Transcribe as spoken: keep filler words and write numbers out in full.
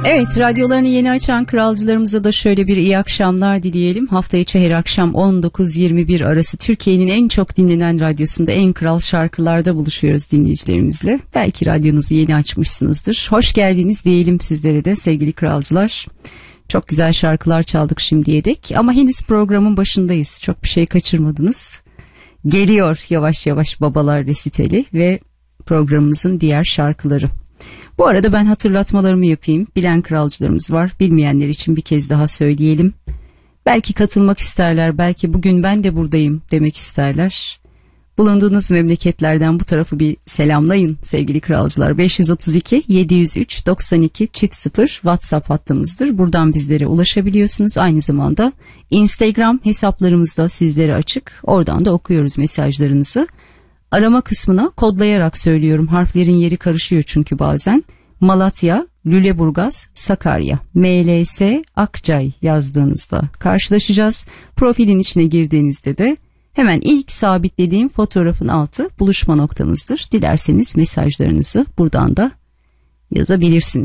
Evet, radyolarını yeni açan kralcılarımıza da şöyle bir iyi akşamlar dileyelim. Hafta içi her akşam on dokuz yirmi bir arası Türkiye'nin en çok dinlenen radyosunda en kral şarkılarda buluşuyoruz dinleyicilerimizle. Belki radyonuzu yeni açmışsınızdır. Hoş geldiniz diyelim sizlere de sevgili kralcılar. Çok güzel şarkılar çaldık şimdiye dek ama henüz programın başındayız. Çok bir şey kaçırmadınız. Geliyor yavaş yavaş babalar resitali ve programımızın diğer şarkıları. Bu arada ben hatırlatmalarımı yapayım. Bilen kralcılarımız var. Bilmeyenler için bir kez daha söyleyelim. Belki katılmak isterler, belki bugün ben de buradayım demek isterler. Bulunduğunuz memleketlerden bu tarafı bir selamlayın sevgili kralcılar. beş yüz otuz iki yedi yüz üç doksan iki çift sıfır WhatsApp hattımızdır. Buradan bizlere ulaşabiliyorsunuz. Aynı zamanda Instagram hesaplarımız da sizlere açık. Oradan da okuyoruz mesajlarınızı. Arama kısmına kodlayarak söylüyorum. Harflerin yeri karışıyor çünkü bazen. Malatya, Lüleburgaz, Sakarya, M L S, Akçay yazdığınızda karşılaşacağız. Profilin içine girdiğinizde de hemen ilk sabitlediğim fotoğrafın altı buluşma noktamızdır. Dilerseniz mesajlarınızı buradan da yazabilirsiniz.